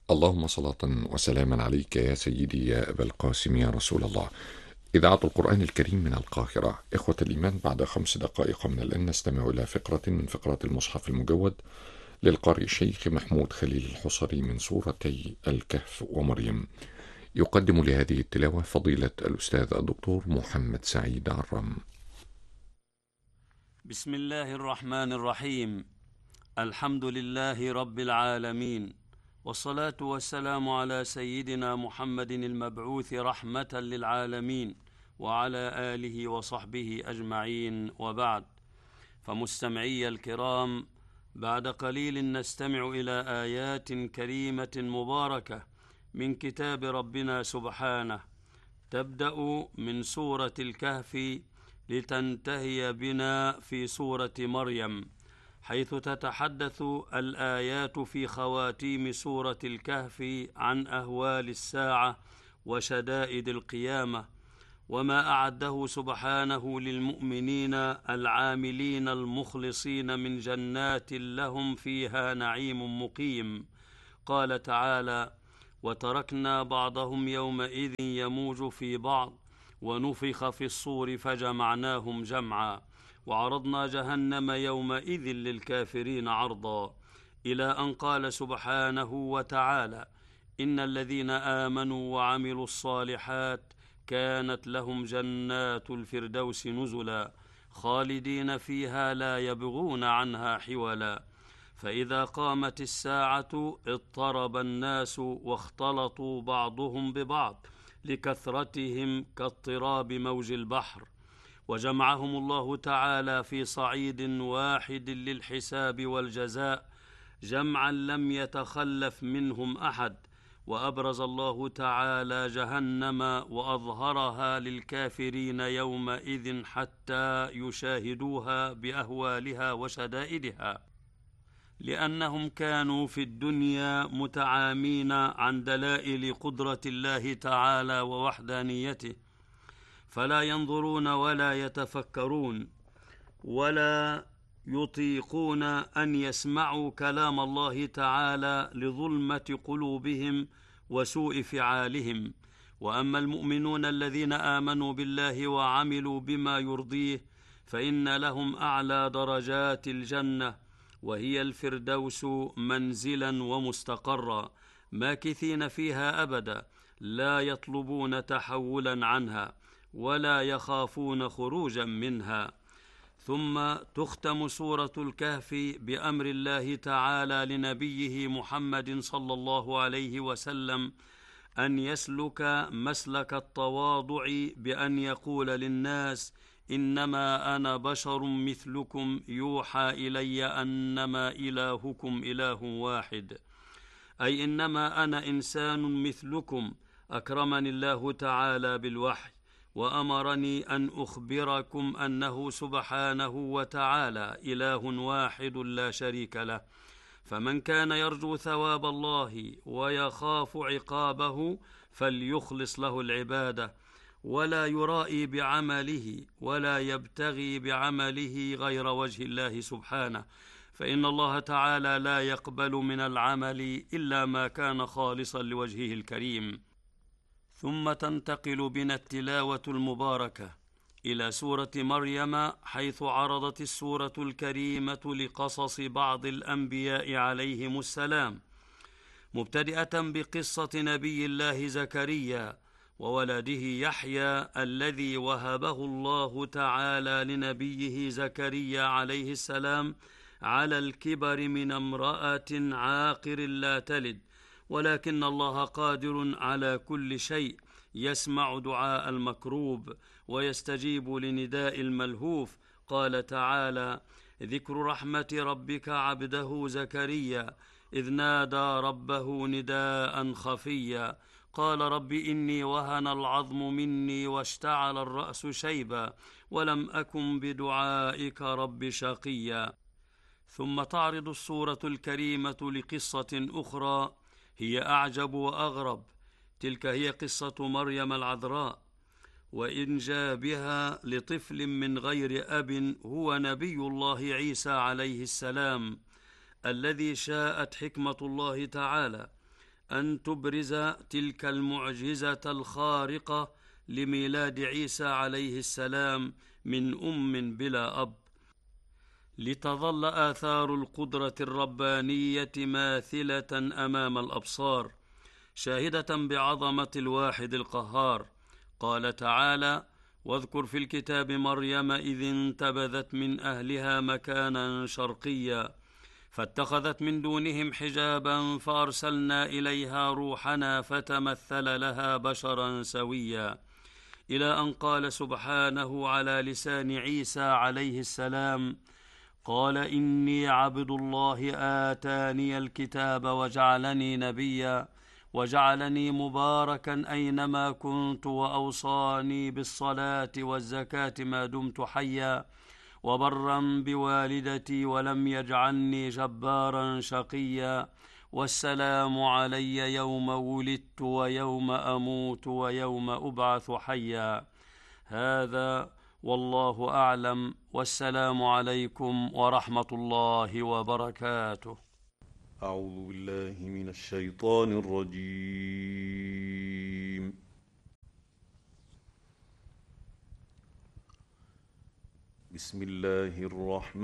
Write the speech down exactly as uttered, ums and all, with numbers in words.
اللهم صلاة وسلاما عليك يا سيدي يا أبا القاسم يا رسول الله. إذاعة القرآن الكريم من القاهرة. إخوة الإيمان، بعد خمس دقائق من الآن نستمع إلى فقرة من فقرات المصحف المجود للقارئ الشيخ محمود خليل الحصري من سورتي الكهف ومريم. يقدم لهذه التلاوة فضيلة الأستاذ الدكتور محمد سعيد عرام. بسم الله الرحمن الرحيم. الحمد لله رب العالمين، والصلاة والسلام على سيدنا محمد المبعوث رحمة للعالمين وعلى آله وصحبه أجمعين، وبعد. فمستمعي الكرام، بعد قليل نستمع إلى آيات كريمة مباركة من كتاب ربنا سبحانه، تبدأ من سورة الكهف لتنتهي بنا في سورة مريم، حيث تتحدث الآيات في خواتيم سورة الكهف عن أهوال الساعة وشدائد القيامة، وما أعده سبحانه للمؤمنين العاملين المخلصين من جنات لهم فيها نعيم مقيم. قال تعالى: وتركنا بعضهم يومئذ يموج في بعض ونفخ في الصور فجمعناهم جمعا وعرضنا جهنم يومئذ للكافرين عرضا، إلى أن قال سبحانه وتعالى: إن الذين آمنوا وعملوا الصالحات كانت لهم جنات الفردوس نزلا خالدين فيها لا يبغون عنها حولا. فإذا قامت الساعة اضطرب الناس واختلطوا بعضهم ببعض لكثرتهم كاضطراب موج البحر، وجمعهم الله تعالى في صعيد واحد للحساب والجزاء جمعا لم يتخلف منهم أحد، وأبرز الله تعالى جهنم وأظهرها للكافرين يومئذ حتى يشاهدوها بأهوالها وشدائدها، لأنهم كانوا في الدنيا متعامين عن دلائل قدرة الله تعالى ووحدانيته، فلا ينظرون ولا يتفكرون ولا يطيقون أن يسمعوا كلام الله تعالى لظلمة قلوبهم وسوء فعالهم. وأما المؤمنون الذين آمنوا بالله وعملوا بما يرضيه فإن لهم أعلى درجات الجنة، وهي الفردوس منزلا ومستقرا، ماكثين فيها أبدا، لا يطلبون تحولا عنها ولا يخافون خروجا منها. ثم تختم سورة الكهف بأمر الله تعالى لنبيه محمد صلى الله عليه وسلم أن يسلك مسلك التواضع بأن يقول للناس: إنما أنا بشر مثلكم يوحى إلي أنما إلهكم إله واحد، أي إنما أنا إنسان مثلكم أكرمني الله تعالى بالوحي وأمرني أن أخبركم أنه سبحانه وتعالى إله واحد لا شريك له، فمن كان يرجو ثواب الله ويخاف عقابه فليخلص له العبادة ولا يرائي بعمله ولا يبتغي بعمله غير وجه الله سبحانه، فإن الله تعالى لا يقبل من العمل إلا ما كان خالصا لوجهه الكريم. ثم تنتقل بنا التلاوة المباركة إلى سورة مريم، حيث عرضت السورة الكريمة لقصص بعض الأنبياء عليهم السلام، مبتدئة بقصة نبي الله زكريا وولده يحيى الذي وهبه الله تعالى لنبيه زكريا عليه السلام على الكبر من امرأة عاقر لا تلد، ولكن الله قادر على كل شيء، يسمع دعاء المكروب ويستجيب لنداء الملهوف. قال تعالى: ذكر رحمة ربك عبده زكريا إذ نادى ربه نداء خفيا قال رب إني وهن العظم مني واشتعل الرأس شيبا ولم أكن بدعائك رب شقيا. ثم تعرض السورة الكريمة لقصة أخرى هي أعجب وأغرب، تلك هي قصة مريم العذراء وإنجابها لطفل من غير أب هو نبي الله عيسى عليه السلام، الذي شاءت حكمة الله تعالى أن تبرز تلك المعجزة الخارقة لميلاد عيسى عليه السلام من أم بلا أب، لتظل آثار القدرة الربانية ماثلة أمام الأبصار، شاهدة بعظمة الواحد القهار. قال تعالى: واذكر في الكتاب مريم إذ انتبذت من أهلها مكانا شرقيا فاتخذت من دونهم حجابا فأرسلنا إليها روحنا فتمثل لها بشرا سويا، إلى أن قال سبحانه على لسان عيسى عليه السلام: قال إني عبد الله آتاني الكتاب وجعلني نبيا وجعلني مباركا أينما كنت وأوصاني بالصلاة والزكاة ما دمت حيا وبرا بوالدتي ولم يجعلني جبارا شقيا والسلام علي يوم ولدت ويوم أموت ويوم أبعث حيا. هذا والله أعلم، والسلام عليكم ورحمة الله وبركاته. أعوذ بالله من الشيطان الرجيم. بسم الله الرحمن